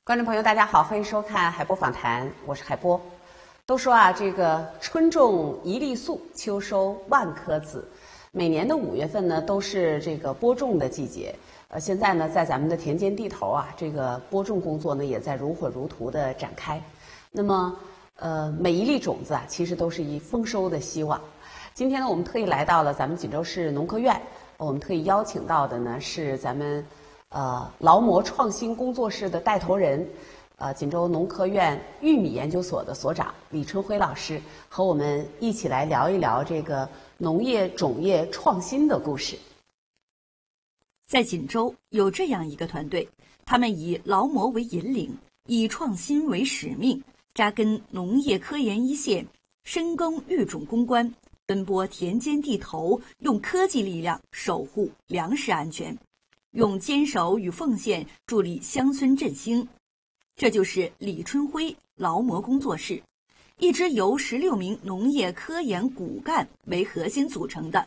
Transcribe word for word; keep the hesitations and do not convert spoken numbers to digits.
观众朋友，大家好，欢迎收看海波访谈，我是海波。都说啊，这个春种一粒粟，秋收万颗子。每年的五月份呢，都是这个播种的季节。呃，现在呢，在咱们的田间地头啊，这个播种工作呢，也在如火如荼的展开。那么，呃，每一粒种子啊，其实都是一丰收的希望。今天呢，我们特意来到了咱们锦州市农科院，我们特意邀请到的呢是咱们。呃，劳模创新工作室的带头人，呃，锦州农科院玉米研究所的所长李春辉老师，和我们一起来聊一聊这个农业种业创新的故事。 在锦州有这样一个团队，他们以劳模为引领，以创新为使命，扎根农业科研一线，深耕育种攻关，奔波田间地头，用科技力量守护粮食安全。用坚守与奉献助力乡村振兴，这就是李春辉劳模工作室，一支由十六名农业科研骨干为核心组成的